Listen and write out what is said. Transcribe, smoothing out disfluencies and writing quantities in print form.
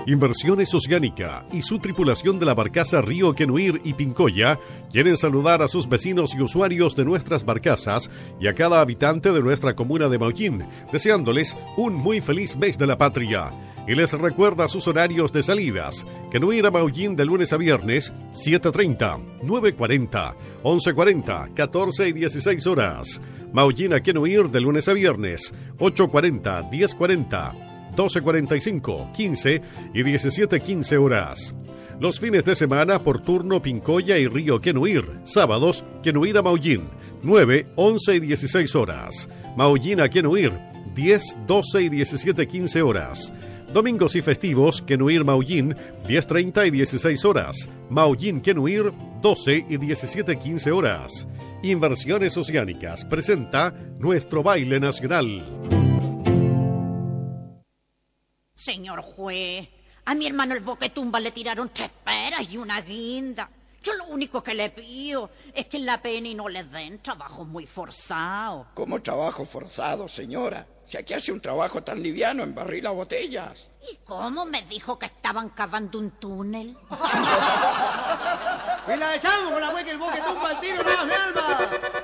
Inversiones Oceánica y su tripulación de la barcaza Río Quenuir y Pincoya quieren saludar a sus vecinos y usuarios de nuestras barcazas y a cada habitante de nuestra comuna de Maullín, deseándoles un muy feliz mes de la patria. Y les recuerda sus horarios de salidas: Quenuir a Maullín de lunes a viernes, 7:30, 9:40, 11:40, 14 y 16 horas. Maullín a Quenuir de lunes a viernes, 8:40, 10:40, 12:45, 15 y 17:15 horas. Los fines de semana por turno Pincoya y Río Quenuir. Sábados, Quenuir a Maullín, 9, 11 y 16 horas. Maullín a Quenuir, 10, 12 y 17:15 horas. Domingos y festivos, Quenuir Maullín, 10:30 y 16 horas. Maullín Quenuir, 12 y 17:15 horas. Inversiones Oceánicas presenta nuestro baile nacional. Señor juez, a mi hermano el Boquetumba le tiraron 3 peras y una guinda. Yo lo único que le pido es que en la PNI no le den trabajo muy forzado. ¿Cómo trabajo forzado, señora? Si aquí hace un trabajo tan liviano en barril a botellas. ¿Y cómo me dijo que estaban cavando un túnel? ¡Y la echamos con la wea que el Boquetumba al tiro, no, mi alma!